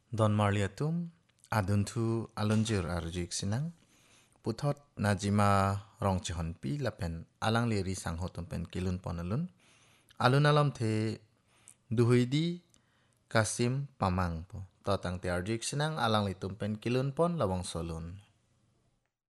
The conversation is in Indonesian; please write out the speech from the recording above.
Don Marliatum, aduntu alunjur arjuk sinang, puthot najima rong chihon pi lapen alang leri sang hotum pen kilun ponalun, alun alam the duhuidi kasim pamang po, totang te arjuk sinang alang litum pen kilun pon lawang solun.